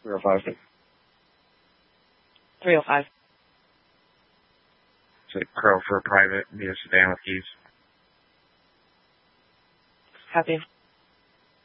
305. 305. Say Crow for private via sedan with keys. Copy.